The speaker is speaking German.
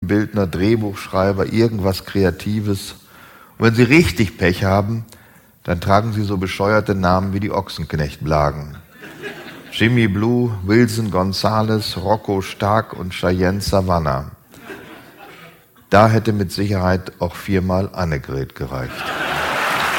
Bühnenbildner, Drehbuchschreiber, irgendwas Kreatives. Und wenn sie richtig Pech haben, dann tragen sie so bescheuerte Namen wie die Ochsenknecht-Blagen. Jimmy Blue, Wilson Gonzales, Rocco Stark und Cheyenne Savannah. Da hätte mit Sicherheit auch 4-mal Annegret gereicht.